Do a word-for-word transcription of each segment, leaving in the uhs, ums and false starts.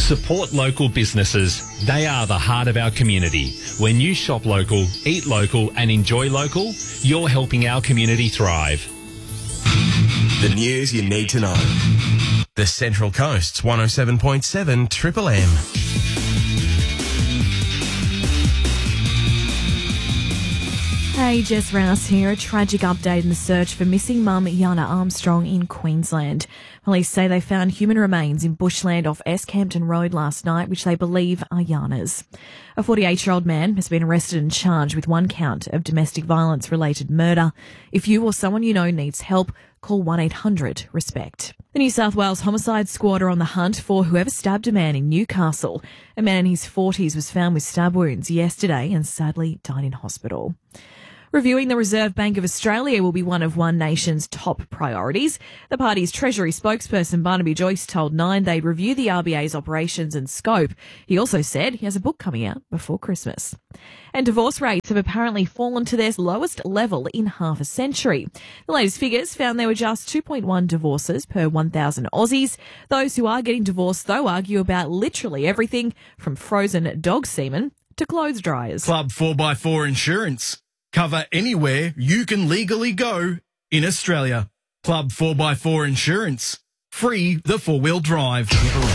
Support local businesses. They are the heart of our community. When you shop local, eat local and enjoy local, you're helping our community thrive. The news you need to know. The Central Coast's one oh seven point seven Triple M. Hey, Jess Rouse here. A tragic update in the search for missing mum Yana Armstrong in Queensland. Police say they found human remains in bushland off Escampton Road last night, which they believe are Yana's. A forty-eight-year-old man has been arrested and charged with one count of domestic violence-related murder. If you or someone you know needs help, call one eight hundred RESPECT. The New South Wales Homicide Squad are on the hunt for whoever stabbed a man in Newcastle. A man in his forties was found with stab wounds yesterday and sadly died in hospital. Reviewing the Reserve Bank of Australia will be one of One Nation's top priorities. The party's Treasury spokesperson Barnaby Joyce told Nine they'd review the R B A's operations and scope. He also said he has a book coming out before Christmas. And divorce rates have apparently fallen to their lowest level in half a century. The latest figures found there were just two point one divorces per one thousand Aussies. Those who are getting divorced, though, argue about literally everything from frozen dog semen to clothes dryers. Club four by four Insurance. Cover anywhere you can legally go in Australia. Club four by four Insurance. Free the four-wheel drive.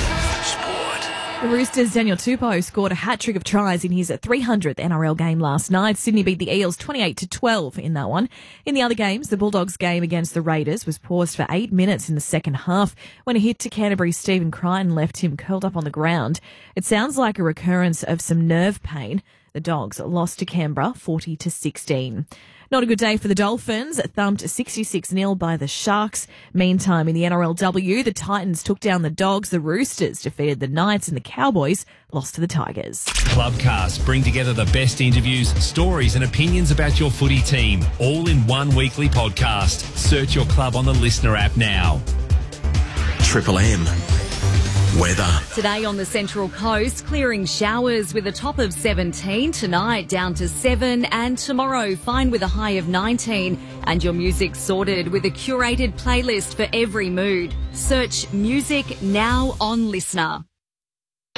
Sport. The Roosters' Daniel Tupou scored a hat-trick of tries in his three hundredth N R L game last night. Sydney beat the Eels twenty-eight to twelve in that one. In the other games, the Bulldogs game against the Raiders was paused for eight minutes in the second half when a hit to Canterbury's Stephen Crichton left him curled up on the ground. It sounds like a recurrence of some nerve pain. The Dogs lost to Canberra forty to sixteen. Not a good day for the Dolphins, thumped sixty-six nil by the Sharks. Meantime, in the N R L W, the Titans took down the Dogs, the Roosters defeated the Knights, and the Cowboys lost to the Tigers. Clubcast bring together the best interviews, stories and opinions about your footy team, all in one weekly podcast. Search your club on the Listener app now. Triple M. Weather. Today on the Central Coast, clearing showers with a top of seventeen. Tonight down to seven, and tomorrow fine with a high of nineteen. And your music sorted with a curated playlist for every mood. Search Music Now on Listener.